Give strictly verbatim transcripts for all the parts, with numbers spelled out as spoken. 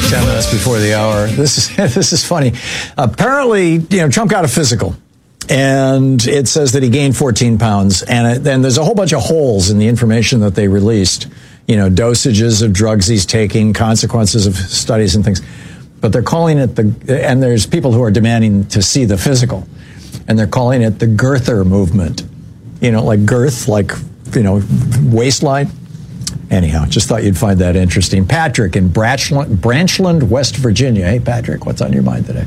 Ten minutes before the hour. This is this is funny. Apparently, you know, Trump got a physical, and it says that he gained fourteen pounds. And then there's a whole bunch of holes in the information that they released. You know, dosages of drugs he's taking, consequences of studies and things. But they're calling it the. And there's people who are demanding to see the physical, and they're calling it the girther movement. You know, like girth, like you know, waistline. Anyhow, just thought you'd find that interesting. Patrick in Branchland, Branchland, West Virginia. Hey, Patrick, what's on your mind today?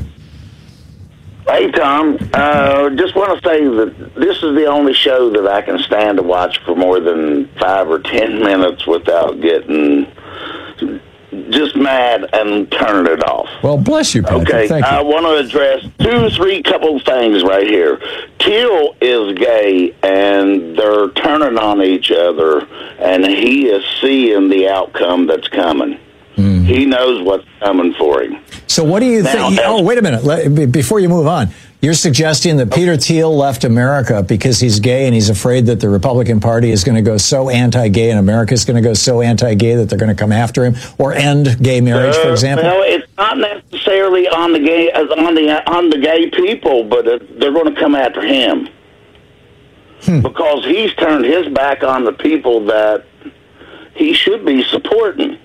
Hey, Tom. Uh, just want to say that this is the only show that I can stand to watch for more than five or ten minutes without getting just mad and turning it off. Well, bless you, Patrick. Okay, Thank you. I want to address two, three couple things right here. Teal is gay, and they're turning on each other, and he is seeing the outcome that's coming. Mm. He knows what's coming for him. So what do you now, think? Oh, wait a minute. Let, before you move on, you're suggesting that Peter Thiel left America because he's gay and he's afraid that the Republican Party is going to go so anti-gay and America is going to go so anti-gay that they're going to come after him or end gay marriage, uh, for example? No, it's not necessarily on the gay on the on the gay people, but it, they're going to come after him hmm. because he's turned his back on the people that he should be supporting.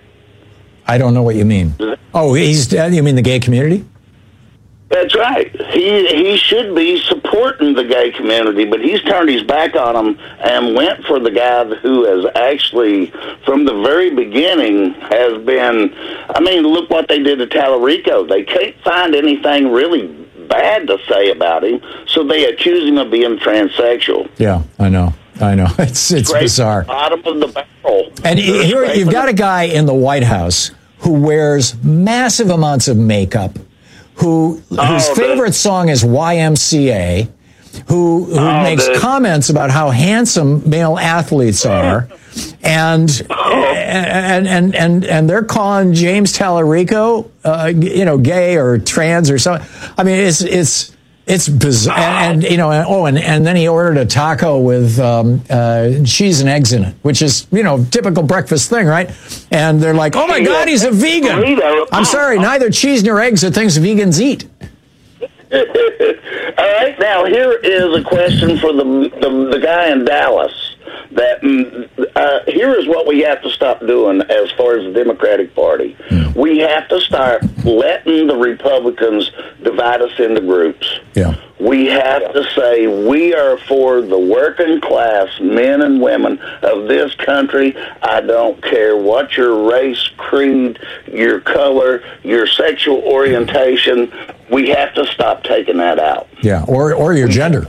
I don't know what you mean. Oh, he's you mean the gay community? That's right. He he should be supporting the gay community, but he's turned his back on them and went for the guy who has actually, from the very beginning, has been, I mean, look what they did to Tallarico. They can't find anything really bad to say about him, so they accuse him of being transsexual. Yeah, I know. I know. It's it's Scrape bizarre. Bottom of the barrel. And here you've got a guy in the White House who wears massive amounts of makeup, who oh, whose favorite song is Y M C A, who who oh, makes the, comments about how handsome male athletes are, and oh. and, and and and they're calling James Tallarico, uh, you know, gay or trans or something. I mean, it's it's. It's bizarre, and, and you know, and, oh, and, and then he ordered a taco with um, uh, cheese and eggs in it, which is, you know, typical breakfast thing, right? And they're like, oh my God, he's a vegan. I'm sorry, neither cheese nor eggs are things vegans eat. All right, now here is a question for the the, the guy in Dallas. That uh, here is what we have to stop doing as far as the Democratic Party. Mm. We have to start letting the Republicans divide us into groups. Yeah. We have to say we are for the working class men and women of this country. I don't care what your race, creed, your color, your sexual orientation. We have to stop taking that out. Yeah, or or your gender.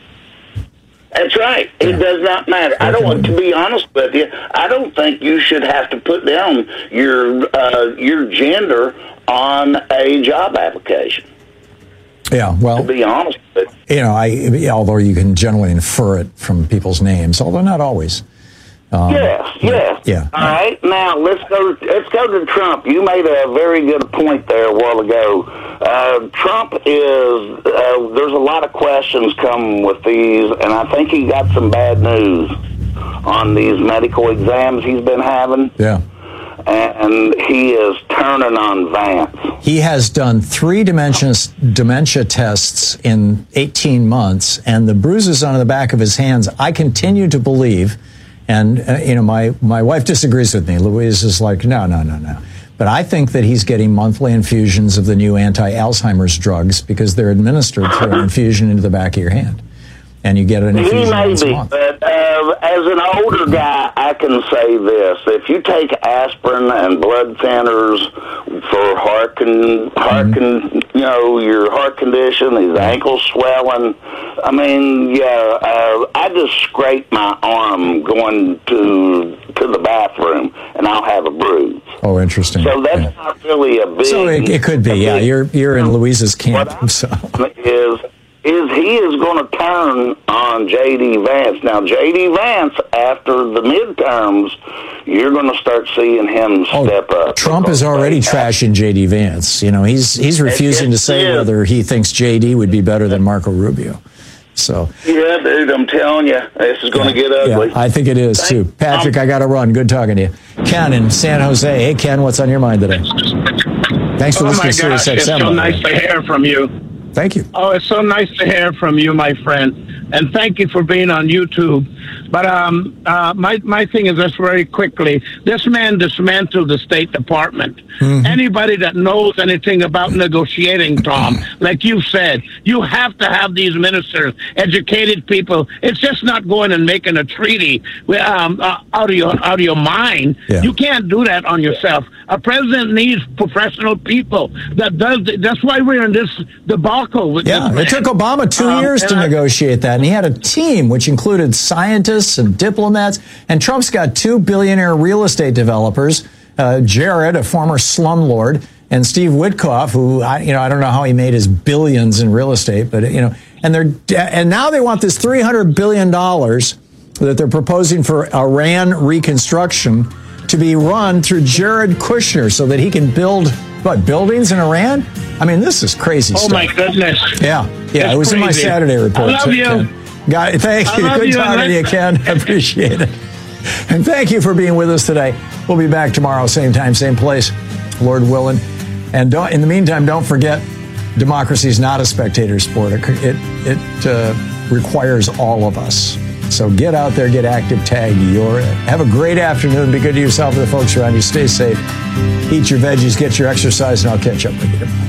That's right. It yeah. does not matter. I don't want to be honest with you. I don't think you should have to put down your uh, your gender on a job application. Yeah, well, to be honest with you, you know, I although you can generally infer it from people's names, although not always. Um, yeah, yeah, yeah. All right, now let's go. Let's go to Trump. You made a very good point there a while ago. Uh, Trump is. Uh, there's a lot of questions come with these, and I think he got some bad news on these medical exams he's been having. Yeah. And he is turning on Vance. He has done three dementia, dementia tests in eighteen months, and the bruises on the back of his hands, I continue to believe. And, uh, you know, my, my wife disagrees with me. Louise is like, no, no, no, no. But I think that he's getting monthly infusions of the new anti-Alzheimer's drugs because they're administered through an infusion into the back of your hand. And you get an infusion he may once a be, month. But uh, as an older guy, I can say this. If you take aspirin and blood thinners for heart, con- heart mm-hmm. con- you know, your heart condition, these ankles swelling, I mean, yeah, uh, I just scrape my arm going to to the bathroom, and I'll have a bruise. Oh, interesting. So that's yeah. not really a big... So it, it could be, yeah. You're, you're in Louise's camp. What so. is... is he is going to turn on J D. Vance. Now, J D. Vance, after the midterms, you're going to start seeing him oh, step up. Trump is already trashing J D. Vance. You know, he's he's refusing to say whether he thinks J D would be better than Marco Rubio. So yeah, dude, I'm telling you, this is going to yeah, get ugly. Yeah, I think it is, too. Patrick, um, I got to run. Good talking to you. Ken in San Jose. Hey, Ken, what's on your mind today? Thanks for oh listening to Sirius X M. It's so nice to hear from you. Thank you. Oh, it's so nice to hear from you, my friend. And thank you for being on YouTube. But um, uh, my, my thing is this very quickly. This man dismantled the State Department. Mm-hmm. Anybody that knows anything about negotiating, Tom, like you said, you have to have these ministers, educated people. It's just not going and making a treaty um, uh, out of your out of your mind. Yeah. You can't do that on yourself. A president needs professional people. That does. That's why we're in this debacle. With yeah, this it took Obama two um, years to I, negotiate that, and he had a team which included scientists and diplomats. And Trump's got two billionaire real estate developers. Uh, Jared, a former slumlord, and Steve Witkoff, who I, you know, I don't know how he made his billions in real estate, but you know, and they're and now they want this three hundred billion dollars that they're proposing for Iran reconstruction to be run through Jared Kushner, so that he can build what buildings in Iran. I mean, this is crazy oh stuff. Oh my goodness! Yeah, yeah, it's it was crazy. in my Saturday report. I love you. Ken. God, thank I you. love Good you, talking to you, Ken. I appreciate it. And thank you for being with us today. We'll be back tomorrow, same time, same place, Lord willing. And don't, in the meantime, don't forget, democracy is not a spectator sport. It, it, it uh, requires all of us. So get out there, get active, tag. You're it. Have a great afternoon. Be good to yourself and the folks around you. Stay safe. Eat your veggies, get your exercise, and I'll catch up with you tomorrow.